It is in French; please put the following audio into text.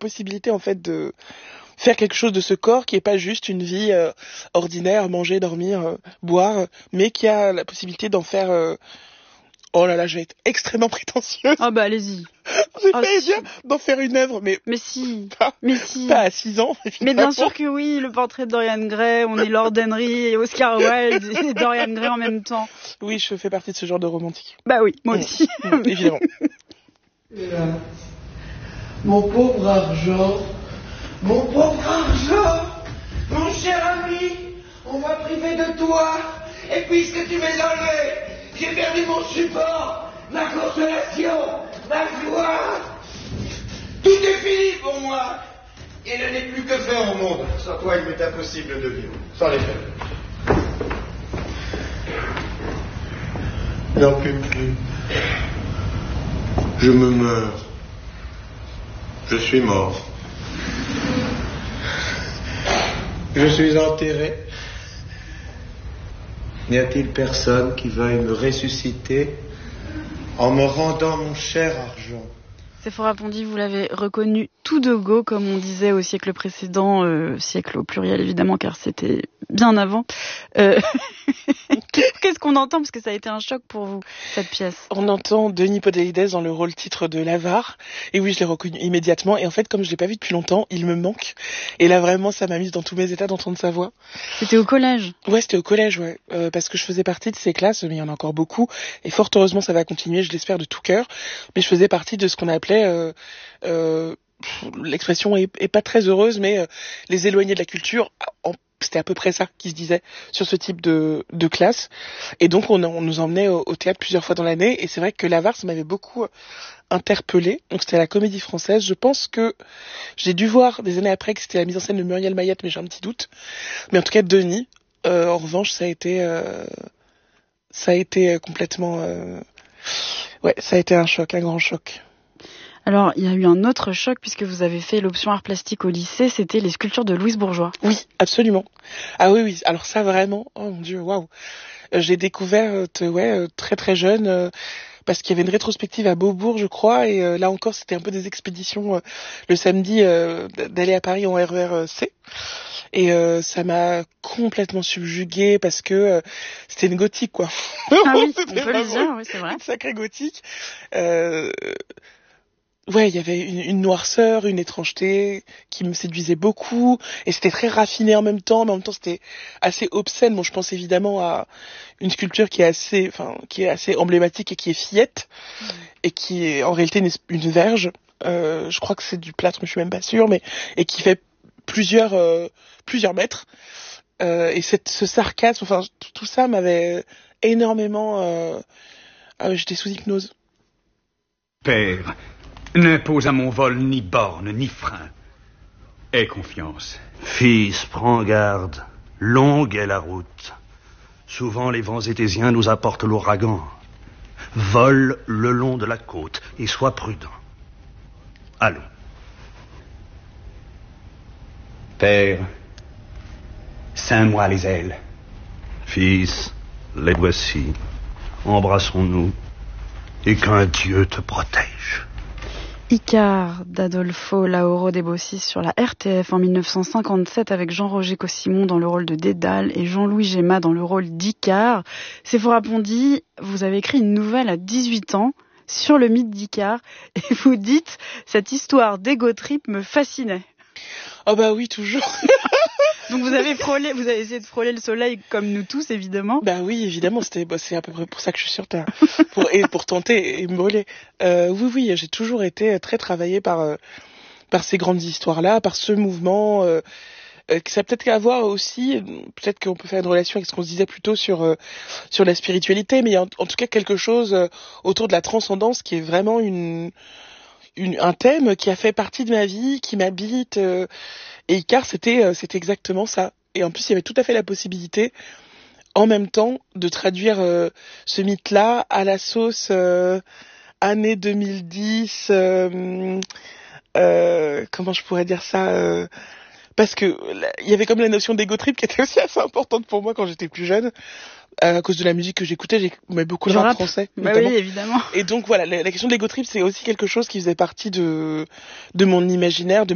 possibilité en fait de faire quelque chose de ce corps qui est pas juste une vie ordinaire, manger, dormir, boire, mais qui a la possibilité d'en faire oh là là, je vais être extrêmement prétentieuse. Oh bah allez-y. J'ai failli dire d'en faire une œuvre, mais si. Pas à 6 ans. Mais bien sûr que oui, le portrait de Dorian Gray, on est Lord Henry et Oscar Wilde et Dorian Gray en même temps. Oui, je fais partie de ce genre de romantique. Bah oui, moi aussi. Évidemment. Et là, mon pauvre argent, mon cher ami, on m'a privé de toi, et puisque tu m'es enlevé, j'ai perdu mon support, ma consolation, ma joie. Tout est fini pour moi. Et il n'est plus que faire au monde. Sans toi, il m'est impossible de vivre. Sans les faire. J'en peux plus. Je me meurs. Je suis mort. Je suis enterré. N'y a-t-il personne qui veuille me ressusciter en me rendant mon cher argent? Séphora Pondy, vous l'avez reconnu tout de go, comme on disait au siècle précédent, siècle au pluriel évidemment, car c'était bien avant. Qu'est-ce qu'on entend, parce que ça a été un choc pour vous, cette pièce? On entend Denis Podalides dans le rôle titre de l'avare, et oui, je l'ai reconnu immédiatement, et en fait, comme je l'ai pas vu depuis longtemps, il me manque, et là vraiment, ça m'a mise dans tous mes états d'entendre sa voix. C'était au collège? Ouais, c'était au collège, ouais, parce que je faisais partie de ces classes, mais il y en a encore beaucoup, et fort heureusement, ça va continuer, je l'espère de tout cœur, mais je faisais partie de ce qu'on appelait l'expression est pas très heureuse, mais les éloignés de la culture, c'était à peu près ça qui se disait sur ce type de classe. Et donc on nous emmenait au théâtre plusieurs fois dans l'année, et c'est vrai que l'avare, ça m'avait beaucoup interpellée. Donc c'était à la Comédie Française. Je pense que j'ai dû voir des années après que c'était la mise en scène de Muriel Mayette, mais j'ai un petit doute. Mais en tout cas, Denis, en revanche, ça a été complètement ouais, ça a été un choc, un grand choc. Alors, il y a eu un autre choc puisque vous avez fait l'option art plastique au lycée, c'était les sculptures de Louise Bourgeois. Oui, absolument. Ah oui, alors ça vraiment, oh mon Dieu, waouh. J'ai découvert très très jeune parce qu'il y avait une rétrospective à Beaubourg, je crois, et là encore c'était un peu des expéditions le samedi d'aller à Paris en RER-C. Et ça m'a complètement subjuguée parce que c'était une gothique, quoi. Ah oui, on peut le dire, oui, c'est vrai. Une sacrée gothique. Ouais, il y avait une noirceur, une étrangeté qui me séduisait beaucoup, et c'était très raffiné en même temps, mais en même temps c'était assez obscène. Bon, je pense évidemment à une sculpture qui est assez emblématique et qui est Fillette, et qui est en réalité une verge. Je crois que c'est du plâtre, mais je suis même pas sûre, et qui fait plusieurs mètres. Et ce sarcasme, enfin tout ça m'avait énormément. J'étais sous hypnose. Père, n'impose à mon vol ni borne, ni frein. Aie confiance. Fils, prends garde. Longue est la route. Souvent les vents étésiens nous apportent l'ouragan. Vole le long de la côte et sois prudent. Allons. Père, ceins-moi les ailes. Fils, les voici. Embrassons-nous et qu'un Dieu te protège. Icare d'Adolfo Lauro Debossis sur la RTF en 1957 avec Jean-Roger Cossimon dans le rôle de Dédale et Jean-Louis Géma dans le rôle d'Icare. Séphora Pondy, vous avez écrit une nouvelle à 18 ans sur le mythe d'Icare et vous dites « Cette histoire d'ego trip me fascinait ». Oh bah oui, toujours. Donc vous avez essayé de frôler le soleil comme nous tous, évidemment. Bah oui, évidemment, c'est à peu près pour ça que je suis sur Terre. pour tenter et me brûler. Oui, j'ai toujours été très travaillée par ces grandes histoires-là, par ce mouvement, que ça peut-être qu'à voir aussi, peut-être qu'on peut faire une relation avec ce qu'on se disait plus tôt sur la spiritualité, mais il y a en tout cas quelque chose autour de la transcendance qui est vraiment un thème qui a fait partie de ma vie, qui m'habite, et Icare, c'était exactement ça. Et en plus, il y avait tout à fait la possibilité, en même temps, de traduire ce mythe-là à la sauce année 2010, comment je pourrais dire ça, parce que il y avait comme la notion d'ego trip qui était aussi assez importante pour moi quand j'étais plus jeune. À cause de la musique que j'écoutais, j'aimais beaucoup le rap français. Bah oui, évidemment. Et donc voilà, la question de l'ego trip, c'est aussi quelque chose qui faisait partie de mon imaginaire, de